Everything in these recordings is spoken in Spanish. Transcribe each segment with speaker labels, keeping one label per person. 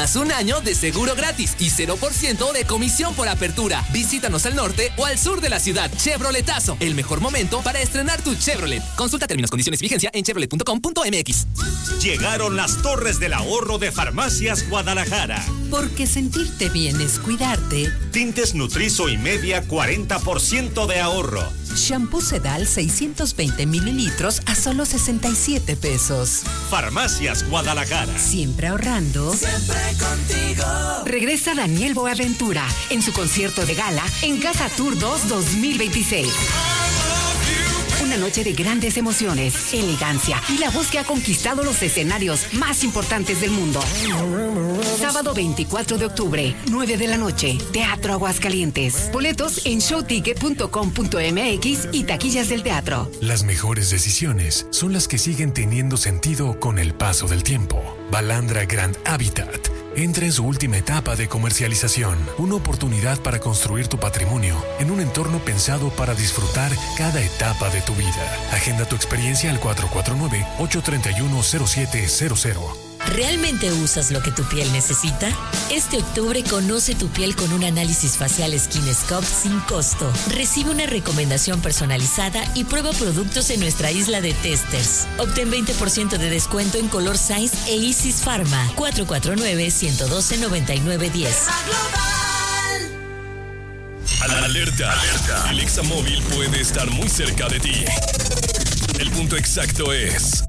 Speaker 1: tendrás un año de seguro gratis y 0% de comisión por apertura. Visítanos al norte o al sur de la ciudad. Chevroletazo, el mejor momento para estrenar tu Chevrolet. Consulta términos, condiciones y vigencia en chevrolet.com.mx.
Speaker 2: Llegaron las torres del ahorro de Farmacias Guadalajara.
Speaker 3: Porque sentirte bien es cuidarte.
Speaker 2: Tintes Nutrizo y Media, 40% de ahorro.
Speaker 3: Shampoo Sedal 620 mililitros a solo 67 pesos.
Speaker 2: Farmacias Guadalajara.
Speaker 3: Siempre ahorrando.
Speaker 4: Siempre contigo.
Speaker 3: Regresa Daniel Boaventura en su concierto de gala en Casa Tour 2 2026. Una noche de grandes emociones, elegancia y la voz que ha conquistado los escenarios más importantes del mundo. Sábado 24 de octubre, 9 de la noche, Teatro Aguascalientes. Boletos en showticket.com.mx y taquillas del teatro.
Speaker 5: Las mejores decisiones son las que siguen teniendo sentido con el paso del tiempo. Balandra Grand Habitat entra en su última etapa de comercialización. Una oportunidad para construir tu patrimonio en un entorno pensado para disfrutar cada etapa de tu vida. Agenda tu experiencia al 449-831-0700.
Speaker 6: ¿Realmente usas lo que tu piel necesita? Este octubre conoce tu piel con un análisis facial Skinscope sin costo. Recibe una recomendación personalizada y prueba productos en nuestra isla de testers. Obtén 20% de descuento en Color Science e Isis Pharma. 449-112-9910.
Speaker 7: Alerta. El Examóvil puede estar muy cerca de ti. El punto exacto es...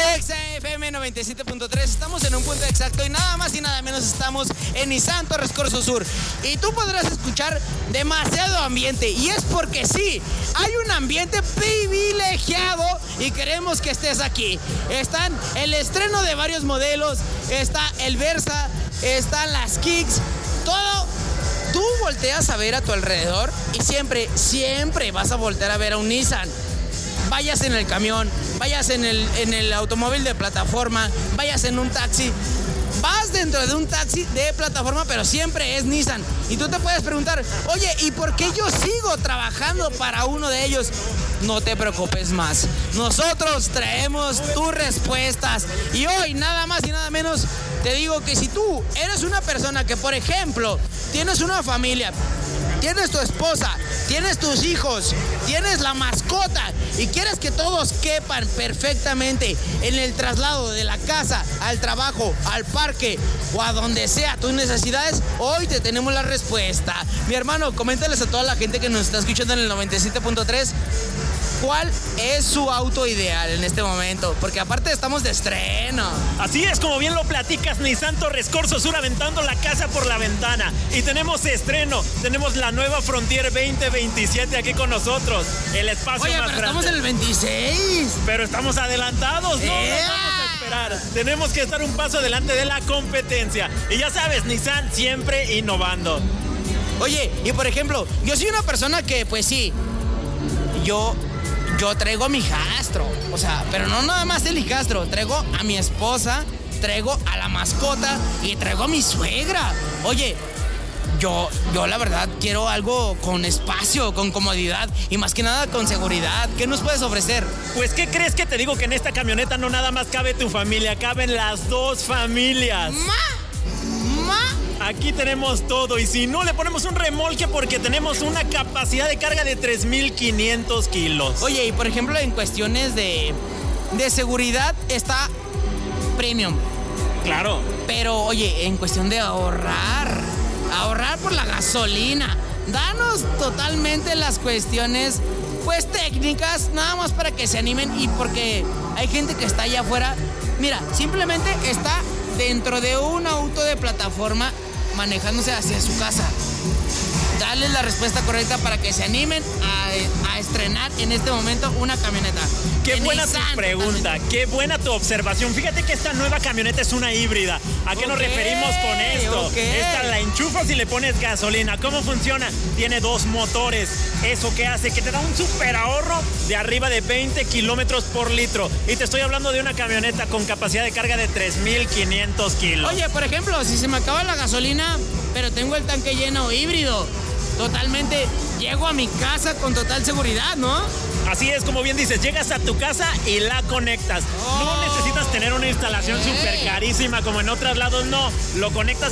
Speaker 8: XFM 97.3, estamos en un punto exacto y nada más y nada menos estamos en Nissan Torres Corso Sur. Y tú podrás escuchar demasiado ambiente y es porque sí, hay un ambiente privilegiado y queremos que estés aquí. Están el estreno de varios modelos, está el Versa, están las Kicks, todo. Tú volteas a ver a tu alrededor y siempre vas a voltear a ver a un Nissan. Vayas en el camión, vayas en el automóvil de plataforma, vayas en un taxi, vas dentro de un taxi de plataforma, pero siempre es Nissan. Y tú te puedes preguntar, oye, ¿y por qué yo sigo trabajando para uno de ellos? No te preocupes más. Nosotros traemos tus respuestas. Y hoy, nada más y nada menos, te digo que si tú eres una persona que, por ejemplo, tienes una familia, tienes tu esposa, tienes tus hijos, tienes la mascota y quieres que todos quepan perfectamente en el traslado de la casa al trabajo, al parque o a donde sea tus necesidades, hoy te tenemos la respuesta. Mi hermano, coméntales a toda la gente que nos está escuchando en el 97.3 ¿cuál es su auto ideal en este momento? Porque aparte estamos de estreno.
Speaker 9: Así es, como bien lo platicas, Nissan Torres Corso Sur aventando la casa por la ventana. Y tenemos estreno, tenemos la nueva Frontier 2027 aquí con nosotros. El espacio más grande.
Speaker 8: Estamos en el 26.
Speaker 9: Pero estamos adelantados, no vamos a esperar. Tenemos que estar un paso adelante de la competencia. Y ya sabes, Nissan siempre innovando.
Speaker 8: Oye, y por ejemplo, yo soy una persona que, pues sí, yo traigo a mi hijastro, o sea, pero no nada más el hijastro, traigo a mi esposa, traigo a la mascota y traigo a mi suegra. Oye, yo la verdad quiero algo con espacio, con comodidad y más que nada con seguridad. ¿Qué nos puedes ofrecer?
Speaker 9: Pues, ¿qué crees que te digo? Que en esta camioneta no nada más cabe tu familia, caben las dos familias. Aquí tenemos todo y si no le ponemos un remolque porque tenemos una capacidad de carga de 3,500 kilos.
Speaker 8: Oye, y por ejemplo en cuestiones de seguridad está premium.
Speaker 9: Claro.
Speaker 8: Pero oye, en cuestión de ahorrar por la gasolina, danos totalmente las cuestiones pues técnicas, nada más para que se animen y porque hay gente que está allá afuera. Mira, simplemente está dentro de un auto de plataforma manejándose hacia su casa. Dale la respuesta correcta para que se animen a estrenar en este momento una camioneta.
Speaker 9: Qué buena tu pregunta, qué buena tu observación. Fíjate que esta nueva camioneta es una híbrida. ¿A qué nos referimos con esto? Esta la enchufas y le pones gasolina. ¿Cómo funciona? Tiene dos motores. ¿Eso qué hace? Que te da un super ahorro de arriba de 20 kilómetros por litro. Y te estoy hablando de una camioneta con capacidad de carga de 3,500 kilos.
Speaker 8: Oye, por ejemplo, si se me acaba la gasolina, pero tengo el tanque lleno híbrido, totalmente llego a mi casa con total seguridad, ¿no?
Speaker 9: Así es, como bien dices, llegas a tu casa y la conectas. No necesitas tener una instalación súper carísima como en otros lados, no. Lo conectas